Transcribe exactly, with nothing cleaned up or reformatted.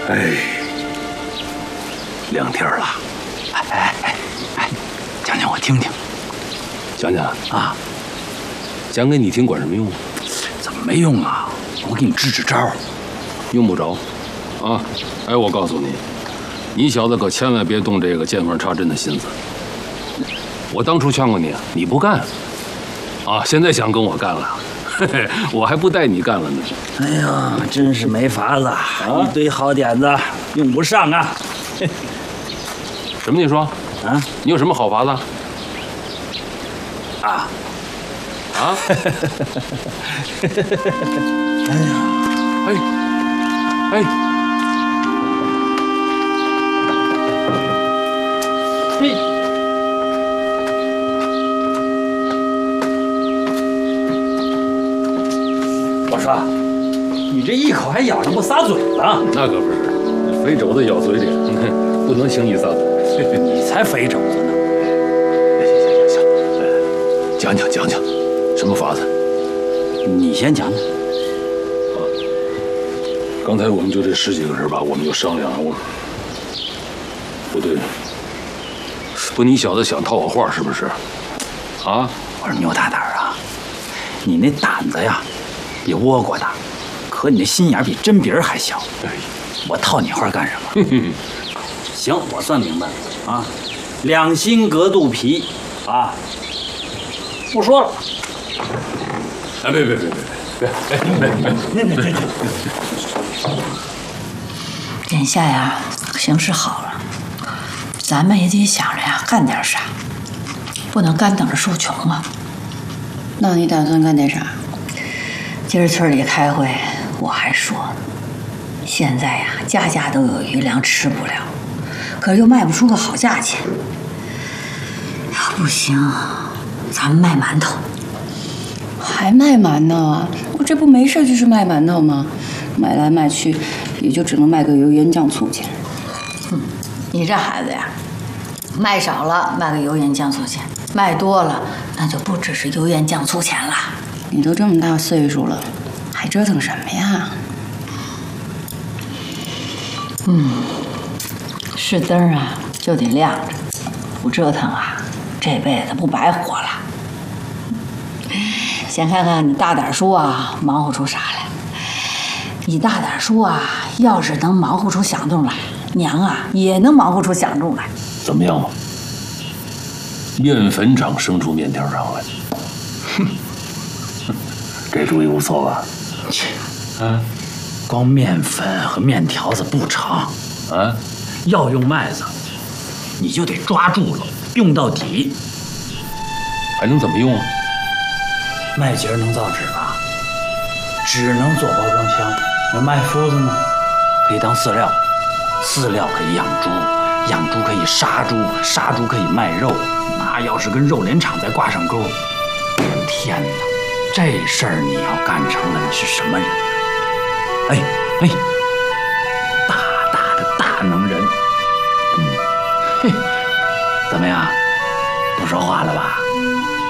哎，两天了。 哎哎哎哎，讲讲我听听。 讲讲啊， 讲给你听管什么用？ 怎么没用啊？我给你支支招。 用不着。啊，哎，我告诉你，你小子可千万别动这个见缝插针的心思。我当初劝过你，你不干。啊，现在想跟我干了。 嘿嘿，我还不带你干了呢。 哎呀，真是没法子，啊、一堆好点子用不上啊。 什么？你说？ 啊？ 你有什么好法子？ 啊？ 啊？ 哎呀， 哎，哎， 嘿。 我说，你这一口还咬着不撒嘴了？ 那可不是，肥肘子咬嘴里，不能轻易撒嘴。 你才肥肘子呢！ 行行行行，讲讲讲讲，什么法子？ 你先讲讲。 啊，刚才我们就这十几个人吧，我们就商量，我不对，不，你小子想套我话是不是？啊？ 我说牛大胆啊，你那胆子呀！ 比倭瓜大，可你那心眼比针鼻儿还小。我套你话干什么？行，我算明白了啊，两心隔肚皮啊，不说了。 哎，别别别别别别别别别别！ 眼下呀，形势好了，咱们也得想着呀，干点啥，不能干等着受穷啊。那你打算干点啥？ 今儿村里开会，我还说，现在呀，家家都有余粮吃不了，可是又卖不出个好价钱。要不行，咱们卖馒头。 还卖馒头啊？我这不没事就是卖馒头吗？卖来卖去，也就只能卖个油盐酱醋钱。 哼，你这孩子呀，卖少了卖个油盐酱醋钱，卖多了那就不只是油盐酱醋钱了。 你都这么大岁数了，还折腾什么呀？ 嗯，是灯啊，就得亮着，不折腾啊，这辈子不白活了。先看看你大胆叔啊，忙活出啥来？你大胆叔啊，要是能忙活出响动来，娘啊也能忙活出响动来。 怎么样嘛？面粉厂生出面条厂来。哼。 这主意不错吧？ 切，啊，光面粉和面条子不成啊，要用麦子，你就得抓住了，用到底。 还能怎么用啊？ 麦秸能造纸吧？纸能做包装箱，那麦麸子呢，可以当饲料，饲料可以养猪，养猪可以杀猪，杀猪可以卖肉。那要是跟肉联厂再挂上钩，天哪！ 这事儿你要干成了，你是什么人？哎哎，大大的大能人，嗯，嘿，怎么样？